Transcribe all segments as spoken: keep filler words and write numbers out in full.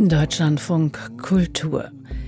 Deutschlandfunk Kultur.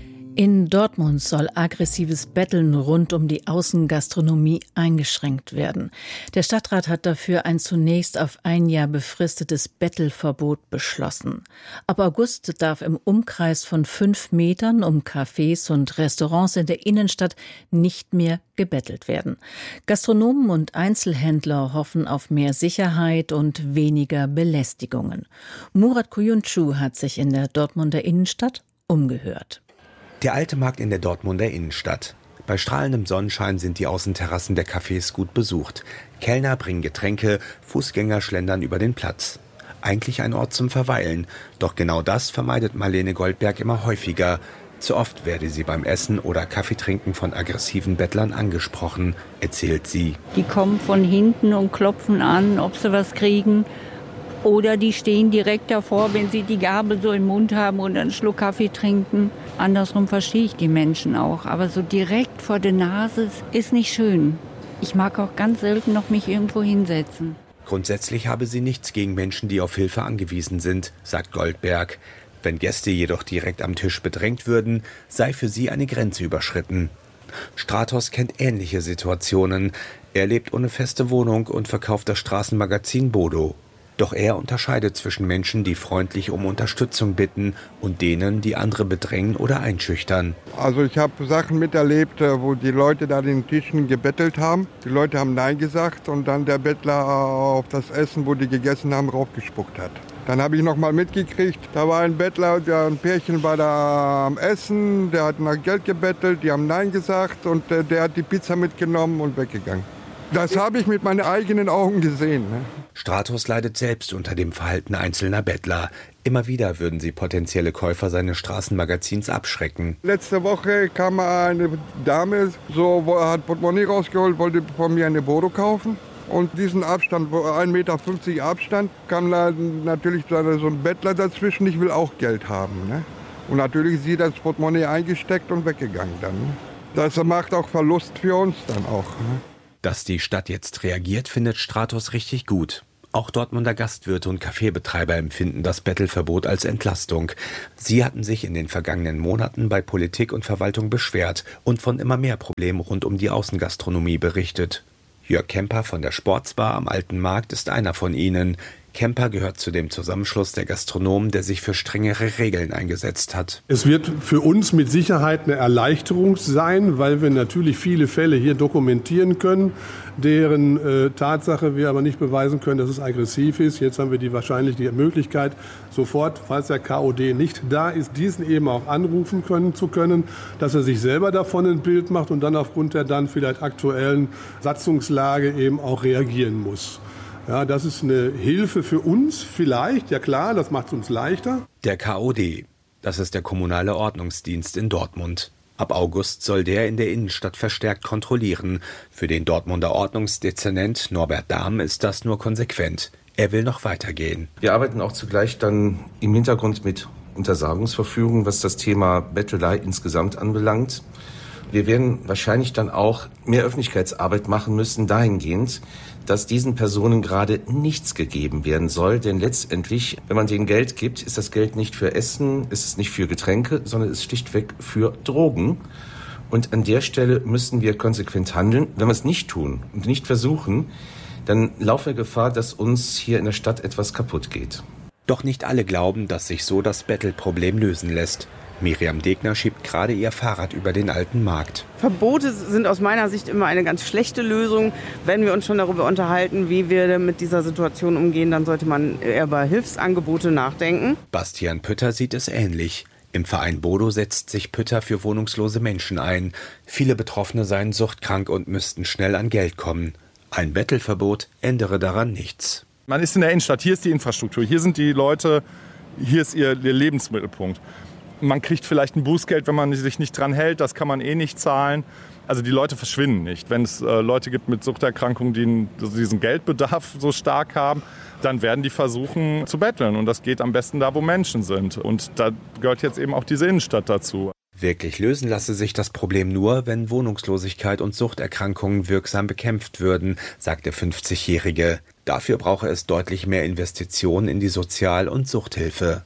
In Dortmund soll aggressives Betteln rund um die Außengastronomie eingeschränkt werden. Der Stadtrat hat dafür ein zunächst auf ein Jahr befristetes Bettelverbot beschlossen. Ab August darf im Umkreis von fünf Metern um Cafés und Restaurants in der Innenstadt nicht mehr gebettelt werden. Gastronomen und Einzelhändler hoffen auf mehr Sicherheit und weniger Belästigungen. Murat Kuyuncu hat sich in der Dortmunder Innenstadt umgehört. Der alte Markt in der Dortmunder Innenstadt. Bei strahlendem Sonnenschein sind die Außenterrassen der Cafés gut besucht. Kellner bringen Getränke, Fußgänger schlendern über den Platz. Eigentlich ein Ort zum Verweilen. Doch genau das vermeidet Marlene Goldberg immer häufiger. Zu oft werde sie beim Essen oder Kaffeetrinken von aggressiven Bettlern angesprochen, erzählt sie. Die kommen von hinten und klopfen an, ob sie was kriegen. Oder die stehen direkt davor, wenn sie die Gabel so im Mund haben und einen Schluck Kaffee trinken. Andersrum verstehe ich die Menschen auch. Aber so direkt vor der Nase ist nicht schön. Ich mag auch ganz selten noch mich irgendwo hinsetzen. Grundsätzlich habe sie nichts gegen Menschen, die auf Hilfe angewiesen sind, sagt Goldberg. Wenn Gäste jedoch direkt am Tisch bedrängt würden, sei für sie eine Grenze überschritten. Stratos kennt ähnliche Situationen. Er lebt ohne feste Wohnung und verkauft das Straßenmagazin Bodo. Doch er unterscheidet zwischen Menschen, die freundlich um Unterstützung bitten und denen, die andere bedrängen oder einschüchtern. Also ich habe Sachen miterlebt, wo die Leute da den Tischen gebettelt haben. Die Leute haben Nein gesagt und dann der Bettler auf das Essen, wo die gegessen haben, raufgespuckt hat. Dann habe ich noch mal mitgekriegt, da war ein Bettler, der ein Pärchen war da am Essen, der hat nach Geld gebettelt, die haben Nein gesagt und der, der hat die Pizza mitgenommen und weggegangen. Das habe ich mit meinen eigenen Augen gesehen. Ne? Stratos leidet selbst unter dem Verhalten einzelner Bettler. Immer wieder würden sie potenzielle Käufer seines Straßenmagazins abschrecken. Letzte Woche kam eine Dame, so, hat Portemonnaie rausgeholt, wollte von mir eine Bodo kaufen. Und diesen Abstand, ein Meter fünfzig Abstand, kam da natürlich so ein Bettler dazwischen, ich will auch Geld haben. Ne? Und natürlich sie das Portemonnaie eingesteckt und weggegangen dann. Ne? Das macht auch Verlust für uns dann auch. Ne? Dass die Stadt jetzt reagiert, findet Stratos richtig gut. Auch Dortmunder Gastwirte und Kaffeebetreiber empfinden das Bettelverbot als Entlastung. Sie hatten sich in den vergangenen Monaten bei Politik und Verwaltung beschwert und von immer mehr Problemen rund um die Außengastronomie berichtet. Jörg Kemper von der Sportsbar am Alten Markt ist einer von ihnen. Kemper gehört zu dem Zusammenschluss der Gastronomen, der sich für strengere Regeln eingesetzt hat. Es wird für uns mit Sicherheit eine Erleichterung sein, weil wir natürlich viele Fälle hier dokumentieren können, deren äh, Tatsache wir aber nicht beweisen können, dass es aggressiv ist. Jetzt haben wir die wahrscheinlich die Möglichkeit, sofort, falls der K O D nicht da ist, diesen eben auch anrufen können zu können, dass er sich selber davon ein Bild macht und dann aufgrund der dann vielleicht aktuellen Satzungslage eben auch reagieren muss. Ja, das ist eine Hilfe für uns vielleicht, ja klar, das macht es uns leichter. Der K O D, das ist der kommunale Ordnungsdienst in Dortmund. Ab August soll der in der Innenstadt verstärkt kontrollieren. Für den Dortmunder Ordnungsdezernent Norbert Dahm ist das nur konsequent. Er will noch weitergehen. Wir arbeiten auch zugleich dann im Hintergrund mit Untersagungsverfügungen, was das Thema Bettelei insgesamt anbelangt. Wir werden wahrscheinlich dann auch mehr Öffentlichkeitsarbeit machen müssen, dahingehend, dass diesen Personen gerade nichts gegeben werden soll. Denn letztendlich, wenn man denen Geld gibt, ist das Geld nicht für Essen, ist es nicht für Getränke, sondern ist schlichtweg für Drogen. Und an der Stelle müssen wir konsequent handeln. Wenn wir es nicht tun und nicht versuchen, dann laufen wir Gefahr, dass uns hier in der Stadt etwas kaputt geht. Doch nicht alle glauben, dass sich so das Bettelproblem lösen lässt. Miriam Degner schiebt gerade ihr Fahrrad über den Alten Markt. Verbote sind aus meiner Sicht immer eine ganz schlechte Lösung. Wenn wir uns schon darüber unterhalten, wie wir mit dieser Situation umgehen, dann sollte man eher über Hilfsangebote nachdenken. Bastian Pütter sieht es ähnlich. Im Verein Bodo setzt sich Pütter für wohnungslose Menschen ein. Viele Betroffene seien suchtkrank und müssten schnell an Geld kommen. Ein Bettelverbot ändere daran nichts. Man ist in der Innenstadt, hier ist die Infrastruktur, hier sind die Leute, hier ist ihr, ihr Lebensmittelpunkt. Man kriegt vielleicht ein Bußgeld, wenn man sich nicht dran hält, das kann man eh nicht zahlen. Also die Leute verschwinden nicht. Wenn es äh, Leute gibt mit Suchterkrankungen, die einen, diesen Geldbedarf so stark haben, dann werden die versuchen zu betteln. Und das geht am besten da, wo Menschen sind. Und da gehört jetzt eben auch diese Innenstadt dazu. Wirklich lösen lasse sich das Problem nur, wenn Wohnungslosigkeit und Suchterkrankungen wirksam bekämpft würden, sagt der fünfzigjährige. Dafür brauche es deutlich mehr Investitionen in die Sozial- und Suchthilfe.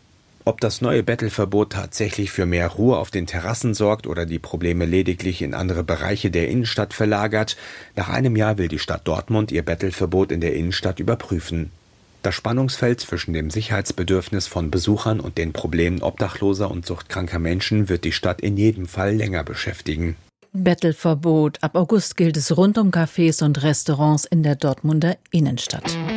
Ob das neue Bettelverbot tatsächlich für mehr Ruhe auf den Terrassen sorgt oder die Probleme lediglich in andere Bereiche der Innenstadt verlagert, nach einem Jahr will die Stadt Dortmund ihr Bettelverbot in der Innenstadt überprüfen. Das Spannungsfeld zwischen dem Sicherheitsbedürfnis von Besuchern und den Problemen obdachloser und suchtkranker Menschen wird die Stadt in jedem Fall länger beschäftigen. Bettelverbot. Ab August gilt es rund um Cafés und Restaurants in der Dortmunder Innenstadt.